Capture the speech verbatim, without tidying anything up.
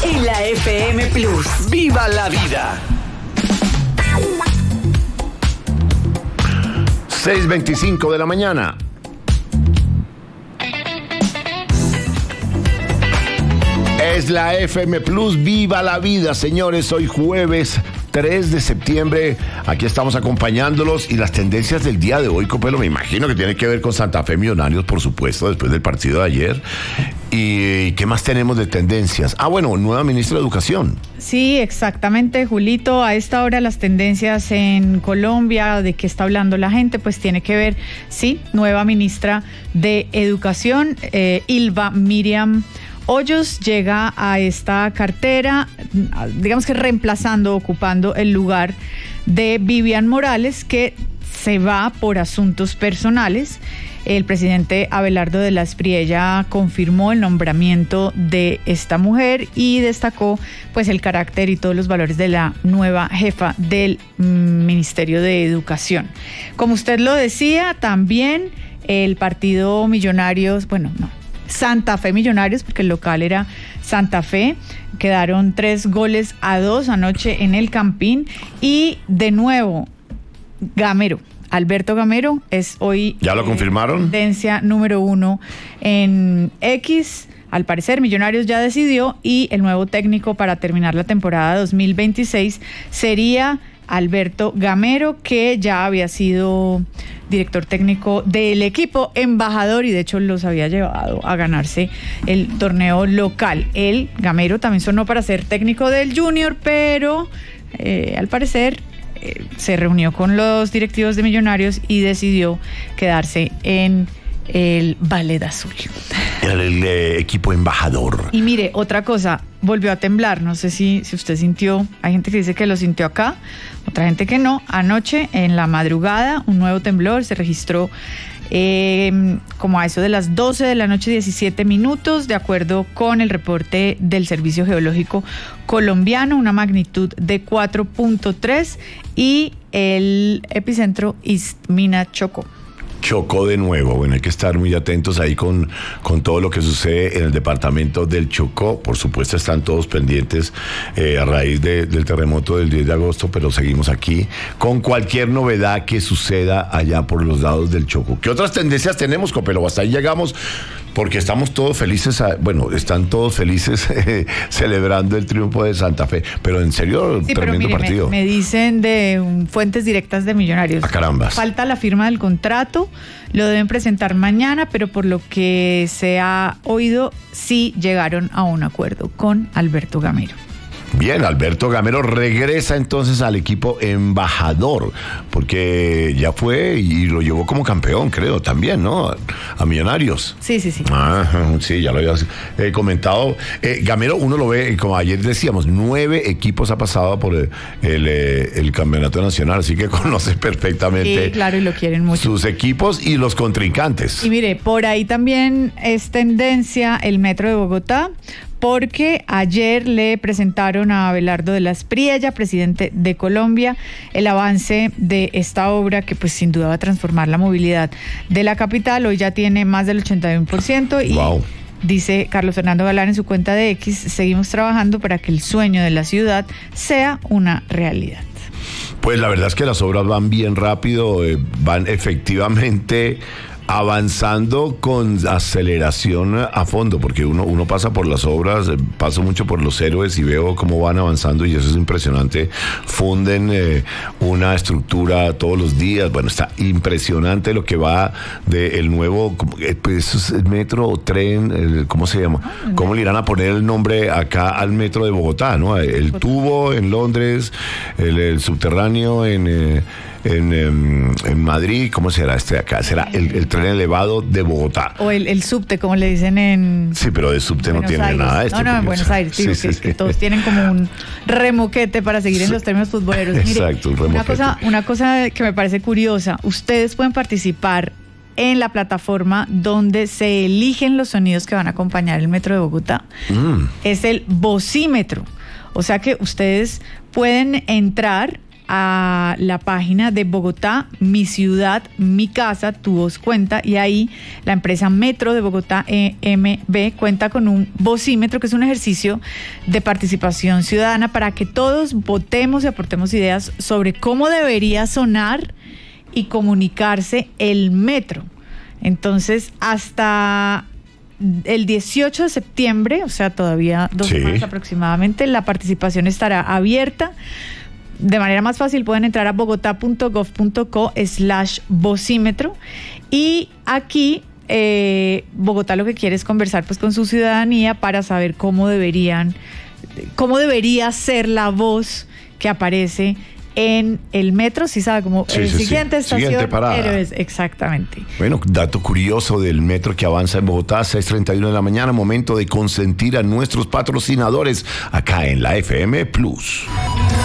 en la F M Plus. ¡Viva la vida! seis veinticinco de la mañana. Es la F M Plus, viva la vida, señores. Hoy jueves tres de septiembre, aquí estamos acompañándolos y las tendencias del día de hoy, Copelo, me imagino que tiene que ver con Santa Fe Millonarios, por supuesto, después del partido de ayer. ¿Y qué más tenemos de tendencias? Ah, bueno, nueva ministra de Educación. Sí, exactamente, Julito. A esta hora las tendencias en Colombia, de qué está hablando la gente, pues tiene que ver, sí, nueva ministra de Educación, eh, Ylva Miriam Hoyos llega a esta cartera, digamos que reemplazando, ocupando el lugar de Vivian Morales, que se va por asuntos personales. El presidente Abelardo de la Espriella confirmó el nombramiento de esta mujer y destacó pues el carácter y todos los valores de la nueva jefa del Ministerio de Educación. Como usted lo decía, también el partido Millonarios, bueno, no, Santa Fe Millonarios, porque el local era Santa Fe, quedaron tres goles a dos anoche en el Campín. Y de nuevo, Gamero, Alberto Gamero es hoy... ¿Ya lo eh, confirmaron? Tendencia número uno en X. Al parecer, Millonarios ya decidió y el nuevo técnico para terminar la temporada dos mil veintiséis sería Alberto Gamero, que ya había sido director técnico del equipo, embajador, y de hecho los había llevado a ganarse el torneo local. El Gamero también sonó para ser técnico del Junior, pero eh, al parecer eh, se reunió con los directivos de Millonarios y decidió quedarse en el Ballet Azul. El, el eh, equipo embajador. Y mire, otra cosa, volvió a temblar, no sé si, si usted sintió, hay gente que dice que lo sintió acá, otra gente que no. Anoche, en la madrugada, un nuevo temblor se registró eh, como a eso de las doce de la noche, diecisiete minutos, de acuerdo con el reporte del Servicio Geológico Colombiano, una magnitud de cuatro punto tres, y el epicentro Izmina, Chocó. Chocó de nuevo. Bueno, hay que estar muy atentos ahí con, con todo lo que sucede en el departamento del Chocó. Por supuesto, están todos pendientes eh, a raíz de, del terremoto del diez de agosto, pero seguimos aquí con cualquier novedad que suceda allá por los lados del Chocó. ¿Qué otras tendencias tenemos, Copelo? Hasta ahí llegamos, porque estamos todos felices, a, bueno, están todos felices eh, celebrando el triunfo de Santa Fe, pero en serio, sí, tremendo pero mire, partido. Me, me dicen de um, fuentes directas de Millonarios. A carambas. Falta la firma del contrato, lo deben presentar mañana, pero por lo que se ha oído, sí llegaron a un acuerdo con Alberto Gamero. Bien, Alberto Gamero regresa entonces al equipo embajador, porque ya fue y lo llevó como campeón, creo, también, ¿no? A Millonarios. Sí, sí, sí. Ah, sí, ya lo había eh, comentado. Eh, Gamero, uno lo ve, como ayer decíamos, nueve equipos ha pasado por el, el, el campeonato nacional, así que conoce perfectamente. Sí, claro, y lo quieren mucho. Sus equipos y los contrincantes. Y mire, por ahí también es tendencia el Metro de Bogotá, porque ayer le presentaron a Abelardo de la Espriella, presidente de Colombia, el avance de esta obra que pues sin duda va a transformar la movilidad de la capital. Hoy ya tiene más del ochenta y uno por ciento y wow. Dice Carlos Fernando Galán en su cuenta de X, seguimos trabajando para que el sueño de la ciudad sea una realidad. Pues la verdad es que las obras van bien rápido, eh, van efectivamente avanzando con aceleración a fondo, porque uno, uno pasa por las obras, paso mucho por los héroes y veo cómo van avanzando y eso es impresionante. Funden eh, una estructura todos los días. Bueno, está impresionante lo que va del nuevo, pues, es el metro o tren, el, ¿cómo se llama? ¿Cómo le irán a poner el nombre acá al metro de Bogotá, ¿no? El tubo en Londres, el, el subterráneo en... Eh, En, en, en Madrid, ¿cómo será este de acá? Será el, el tren elevado de Bogotá. O el, el subte, como le dicen en... Sí, pero de subte Buenos no tiene Aires. nada. Este no, no, en Buenos Aires, digo, sí, que, sí. que todos tienen como un remoquete para seguir en los términos futboleros. Mire, exacto, un remoquete. Una cosa, una cosa que me parece curiosa, ustedes pueden participar en la plataforma donde se eligen los sonidos que van a acompañar el Metro de Bogotá. Mm. Es el vocímetro. O sea que ustedes pueden entrar a la página de Bogotá, Mi Ciudad, Mi Casa, Tu Voz Cuenta, y ahí la empresa Metro de Bogotá, E M B, cuenta con un vocímetro, que es un ejercicio de participación ciudadana para que todos votemos y aportemos ideas sobre cómo debería sonar y comunicarse el metro. Entonces, hasta el dieciocho de septiembre, o sea, todavía dos Sí. semanas aproximadamente, la participación estará abierta. De manera más fácil pueden entrar a bogotá punto gov punto co slash vocímetro, y aquí eh, Bogotá lo que quiere es conversar pues con su ciudadanía para saber cómo deberían, cómo debería ser la voz que aparece en el metro. Si sabe, como Sí, el sí, siguiente sí. estación, Siguiente parada. Héroes, exactamente. Bueno, dato curioso del metro que avanza en Bogotá, seis treinta y uno de la mañana, momento de consentir a nuestros patrocinadores acá en la F M Plus.